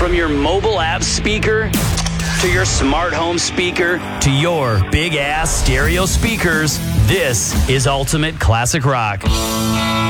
From your mobile app speaker to your smart home speaker to your big-ass stereo speakers, this is Ultimate Classic Rock.